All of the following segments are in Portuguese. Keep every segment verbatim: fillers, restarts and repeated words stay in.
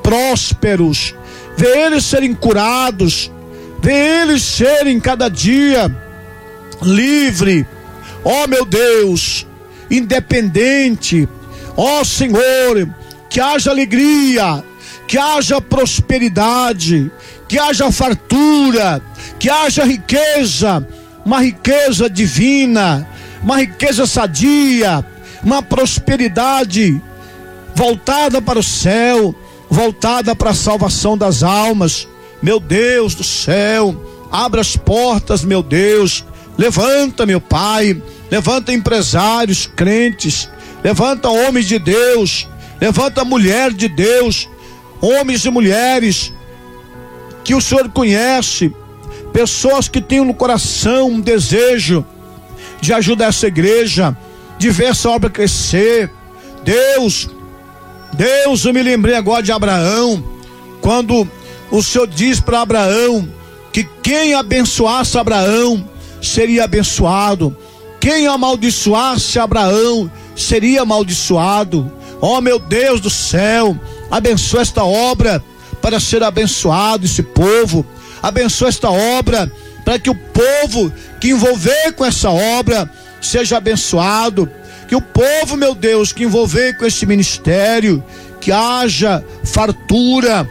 prósperos, vê eles serem curados, vê eles serem cada dia livre, ó meu Deus, independente, ó Senhor, que haja alegria, que haja prosperidade, que haja fartura, que haja riqueza, uma riqueza divina, uma riqueza sadia, uma prosperidade voltada para o céu, voltada para a salvação das almas. Meu Deus do céu, abra as portas, meu Deus, levanta, meu Pai, levanta empresários crentes, levanta homens de Deus, levanta mulher de Deus, homens e mulheres que o Senhor conhece, pessoas que têm no coração um desejo de ajudar essa igreja, de ver essa obra crescer. Deus, Deus, eu me lembrei agora de Abraão, quando o Senhor diz para Abraão que quem abençoasse Abraão seria abençoado, quem amaldiçoasse Abraão seria amaldiçoado. Ó meu Deus do céu, abençoa esta obra para ser abençoado esse povo, abençoa esta obra para que o povo que envolver com essa obra seja abençoado, que o povo, meu Deus, que envolver com esse ministério, que haja fartura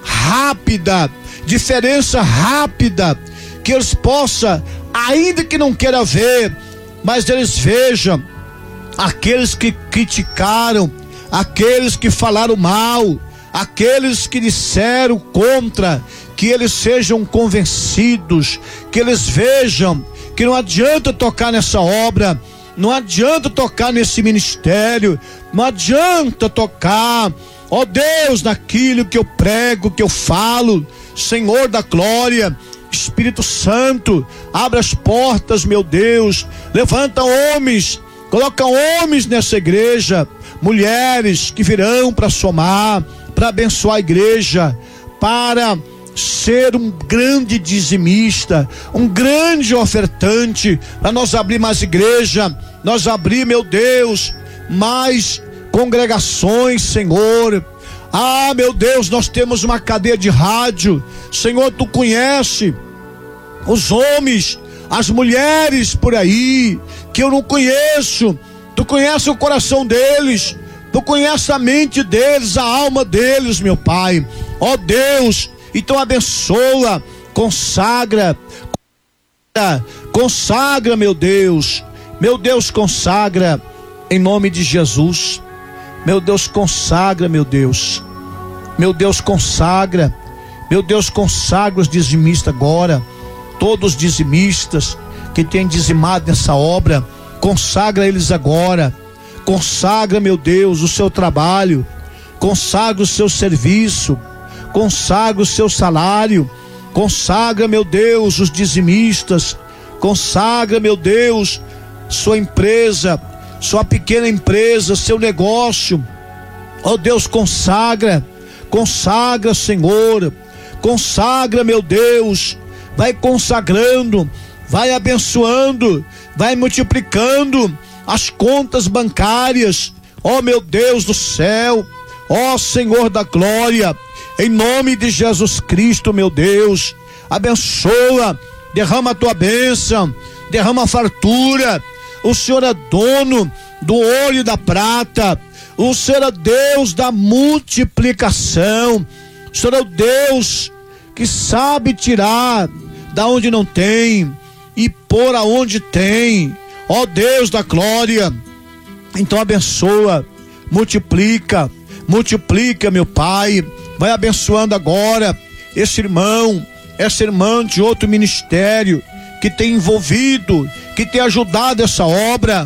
rápida, diferença rápida, que eles possam, ainda que não queira ver, mas eles vejam aqueles que criticaram, aqueles que falaram mal, aqueles que disseram contra, que eles sejam convencidos, que eles vejam que não adianta tocar nessa obra, não adianta tocar nesse ministério, não adianta tocar, ó Deus, naquilo que eu prego, que eu falo. Senhor da glória, Espírito Santo, abre as portas, meu Deus, levanta homens, coloca homens nessa igreja, mulheres que virão para somar, para abençoar a igreja, para ser um grande dizimista, um grande ofertante, para nós abrir mais igreja, nós abrir, meu Deus, mais congregações, Senhor. Ah, meu Deus, nós temos uma cadeia de rádio, Senhor, tu conhece os homens, as mulheres por aí, que eu não conheço, tu conhece o coração deles, tu conhece a mente deles, a alma deles, meu Pai, ó Deus. Então abençoa, consagra, consagra, meu Deus, meu Deus, consagra, em nome de Jesus, meu Deus, consagra, meu Deus, meu Deus, consagra, meu Deus, consagra os dizimistas agora, todos os dizimistas que têm dizimado nessa obra, consagra eles agora, consagra, meu Deus, o seu trabalho, consagra o seu serviço, consagra o seu salário, consagra, meu Deus, os dizimistas, consagra, meu Deus, sua empresa, sua pequena empresa, seu negócio, ó Deus, consagra, consagra, Senhor, consagra, meu Deus, vai consagrando, vai abençoando, vai multiplicando as contas bancárias, ó meu Deus do céu, ó Senhor da glória, em nome de Jesus Cristo, meu Deus, abençoa, derrama a tua bênção, derrama a fartura. O Senhor é dono do ouro e da prata, o Senhor é Deus da multiplicação, o Senhor é o Deus que sabe tirar da onde não tem e pôr aonde tem, ó Deus da glória. Então abençoa, multiplica, multiplica, meu Pai, vai abençoando agora esse irmão, essa irmã de outro ministério que tem envolvido, que tem ajudado essa obra.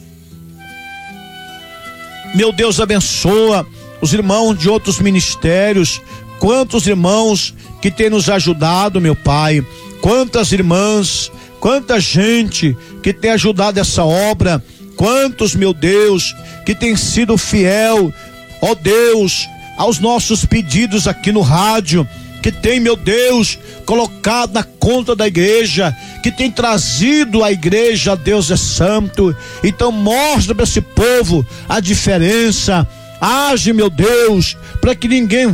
Meu Deus, abençoa os irmãos de outros ministérios, quantos irmãos que tem nos ajudado, meu Pai, quantas irmãs, quanta gente que tem ajudado essa obra, quantos, meu Deus, que tem sido fiel, ó Deus, aos nossos pedidos aqui no rádio, que tem, meu Deus, colocado na conta da igreja, que tem trazido a igreja, Deus é santo. Então mostra para esse povo a diferença, age, meu Deus, para que ninguém